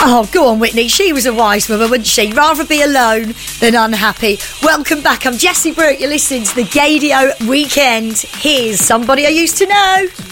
Oh, go on, Whitney. She was a wise woman, wasn't she? Rather be alone than unhappy. Welcome back. I'm Jessie Brooke. You're listening to the Gaydio Weekend. Here's somebody I used to know.